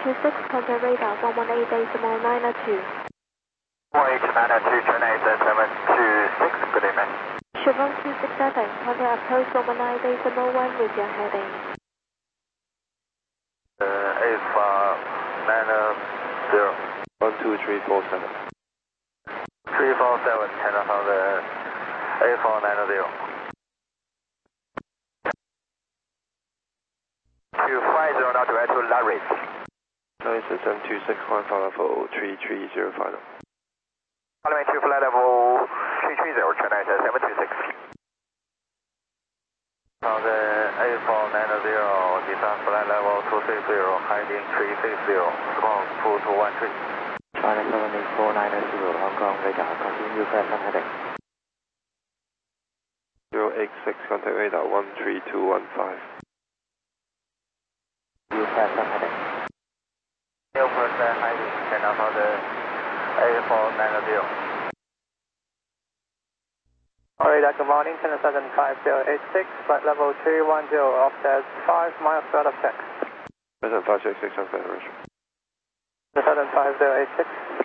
726, contact radar 118.902. 118.902, Chennai 726, good evening. Chevron 267, contact approach 118.1 with your heading. 8490. 12347. 347, China from the 8490. 250 now direct to Larry. 96726, one final level 330 final. Parliament 2 flight level 330, Chennai 726. From the 8490, descent flight level 260, heading 360, small 2213. China 78490, Hong Kong radar, continue present heading. 086, contact radar 13215. You present heading. 0% heading, China from the 8490. Radar, good morning, China 75086, flight level 210, offset 5 miles out of check. 75086, on Federation. 75086,